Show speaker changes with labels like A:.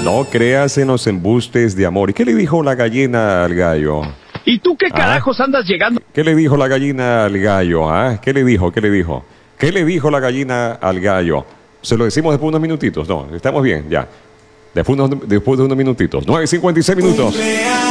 A: No creas en los embustes de amor. ¿Y qué le dijo la gallina al gallo?
B: ¿Y tú qué carajos andas llegando?
A: ¿Qué le dijo la gallina al gallo? ¿Qué le dijo? ¿Qué le dijo? ¿Qué le dijo la gallina al gallo? Se lo decimos después de unos minutitos. No, estamos bien, ya. Después de unos minutitos. 9:56 minutos.